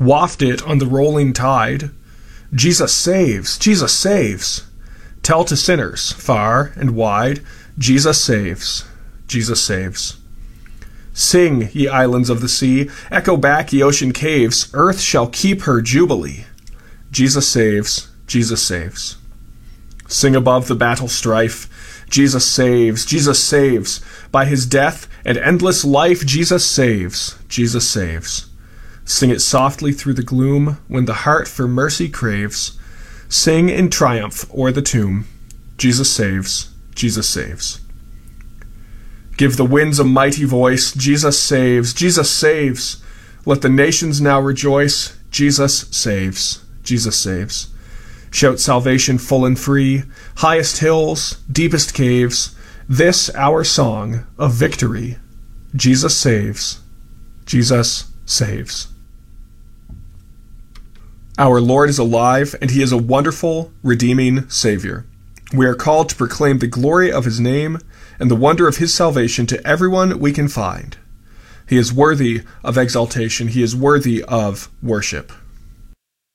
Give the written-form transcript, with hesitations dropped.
Waft it on the rolling tide. Jesus saves, Jesus saves. Tell to sinners, far and wide, Jesus saves, Jesus saves. Sing, ye islands of the sea, echo back, ye ocean caves, earth shall keep her jubilee. Jesus saves, Jesus saves. Sing above the battle strife, Jesus saves, Jesus saves. By his death and endless life, Jesus saves, Jesus saves. Sing it softly through the gloom when the heart for mercy craves. Sing in triumph o'er the tomb, Jesus saves, Jesus saves. Give the winds a mighty voice, Jesus saves, Jesus saves. Let the nations now rejoice, Jesus saves, Jesus saves. Shout salvation full and free, highest hills, deepest caves, this our song of victory. Jesus saves, Jesus saves. Our Lord is alive, and he is a wonderful, redeeming Savior. We are called to proclaim the glory of his name and the wonder of his salvation to everyone we can find. He is worthy of exaltation. He is worthy of worship.